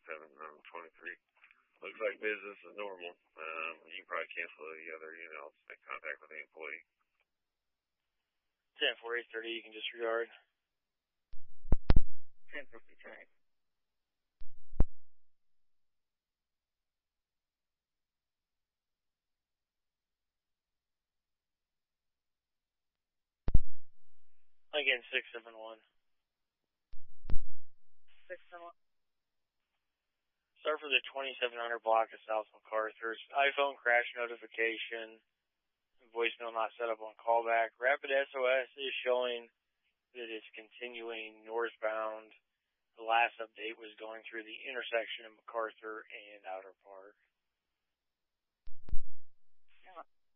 2723. Looks like business is normal. You can probably cancel the other emails, make contact with the employee. 10-4, 830, you can disregard. 10:59. Again, 671. 671. Start for the 2700 block of South MacArthur's. iPhone crash notification. Voicemail not set up on callback. Rapid SOS is showing that it's continuing northbound. The last update was going through the intersection of MacArthur and Outer Park.